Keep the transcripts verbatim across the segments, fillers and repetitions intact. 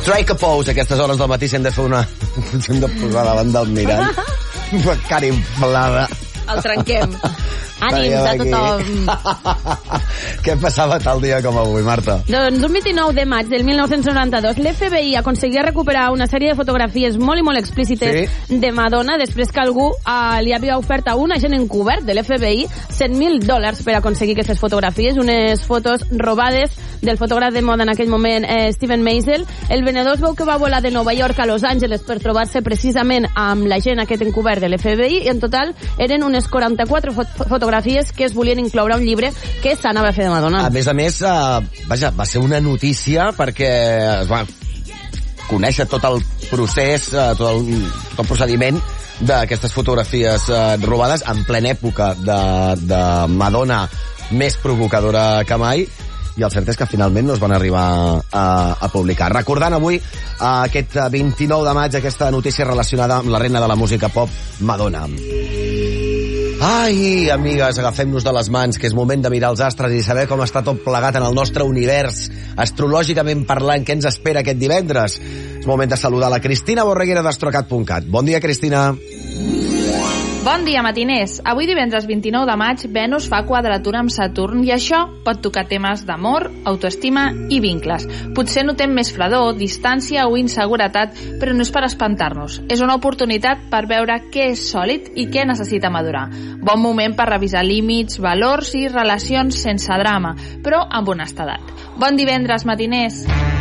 Strike a pose, a aquestes hores del matí, si hem de fer una... si hem de posar davant del mirall. Cara inflada. El trenquem. Ànims a tothom. Què passava tal dia com avui, Marta? Doncs un vint-i-nou de maig del mil nou-cents noranta-dos l'F B I aconseguia recuperar una sèrie de fotografies molt i molt explícites sí. de Madonna després que algú uh, li havia ofert a un agent encobert de l'F B I cent mil dòlars per aconseguir aquestes fotografies, unes fotos robades del fotògraf de moda en aquell moment, eh, Steven Meisel. El venedor es veu que va volar de Nova York a Los Angeles per trobar-se precisament amb l'agent aquest encobert de l'F B I i en total eren unes quaranta-quatre fot fotografies que es volien incloure a un llibre que s'anava a fer de Madonna. A més a més, eh, vaja, va ser una notícia perquè es va conèixer tot el procés, eh, tot, el, tot el procediment d'aquestes fotografies eh, robades en plena època de, de Madonna més provocadora que mai, i el cert és que finalment no es van arribar a, a publicar. Recordant avui eh, aquest vint-i-nou de maig aquesta notícia relacionada amb la reina de la música pop, Madonna. Ai, amigues, agafem-nos de les mans, que és moment de mirar els astres i saber com està tot plegat en el nostre univers. Astrològicament parlant, què ens espera aquest divendres? És moment de saludar la Cristina Borreguera d'Astrocat punt cat. Bon dia, Cristina. Bon dia, matiners. Avui divendres vint-i-nou de maig, Venus fa quadratura amb Saturn i això pot tocar temes d'amor, autoestima i vincles. Potser notem més fredor, distància o inseguretat, però no és per espantar-nos. És una oportunitat per veure què és sòlid i què necessita madurar. Bon moment per revisar límits, valors i relacions sense drama, però amb honestedat. Bon divendres, matiners.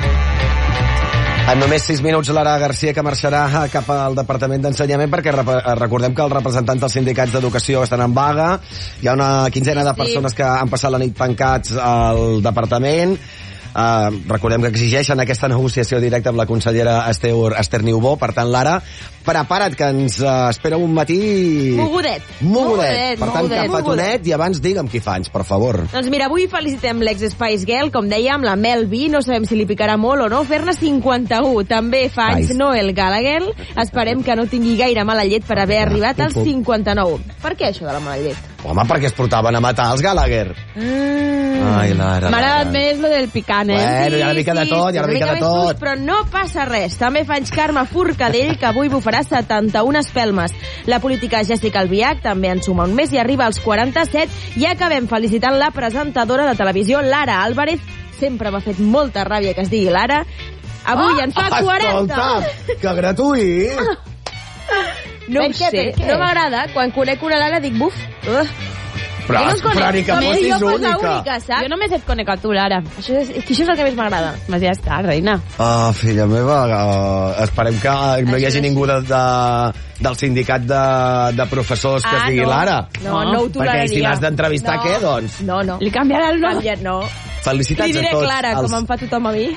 En només sis minuts, Lara Garcia, que marxarà cap al Departament d'Ensenyament, perquè recordem que els representants dels sindicats d'educació estan en vaga. Hi ha una quinzena de persones que han passat la nit tancats al departament. Uh, recordem que exigeixen aquesta negociació directa amb la consellera Esther, Esther Niubó. Per tant, Lara, prepara't, que ens uh, espera un matí... Mogudet. Mogudet. Per tant, cafetonet, i abans digue'm qui fa anys, per favor. Doncs mira, avui felicitem l'ex-Spice Girl, com dèiem, la Mel B, no sabem si li picarà molt o no, fer-ne cinquanta-u. També fa anys Ai. Noel Gallagher. Esperem que no tingui gaire mala llet per haver arribat als cinquanta-nou. Per què això de la mala llet? Home, perquè es portaven a matar els Gallagher. Mm. Ai, Lara. M'ha agradat més lo del picant, eh? Bueno, hi ha una mica de tot, hi ha una mica de tot. Sus, però no passa res. També fa anys Carme Forcadell, que avui bufarà setanta-una espelmes. La política Jessica Albiach també en suma un mes i arriba als quaranta-set, i acabem felicitant la presentadora de televisió, Lara Álvarez. Sempre m'ha fet molta ràbia que es digui Lara. Avui oh, en fa quaranta. Escolta, que gratuït. No ho sé, no m'agrada. Quan conec una Lara dic, buf, uh. Però, no però ni que fossis jo única. única saps? Jo només et conec a tu, Lara. Això és, és, això és el que més m'agrada. Mas ja està, reina. Oh, filla meva, uh, esperem que no hi hagi ningú de, de, del sindicat de, de professors que ah, es digui no. Lara. No, no ho toleraria. Perquè si l'has d'entrevistar, no. què, doncs? No, no. Li canviarà el nom? Canviat, no. Felicitats Li diré a tots. Clara, els... com em fa tothom a mi.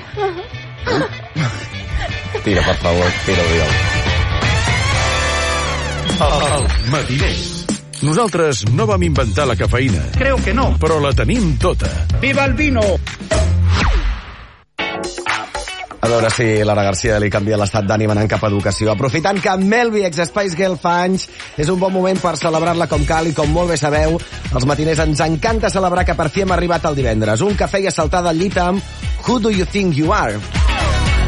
Tira, per favor, tira, Oriol. El matiner. Nosaltres no vam inventar la cafeïna. Creo que no. Però la tenim tota. ¡Viva el vino! A veure si Lara Garcia li canvia l'estat d'ànim anant cap a educació. Aprofitant que Mel B, ex-Spice Girl, fa anys, és un bon moment per celebrar-la com cal, i com molt bé sabeu, els matiners ens encanta celebrar que per fi hem arribat al divendres. Un cafè i a saltar del llit amb Who Do You Think You Are?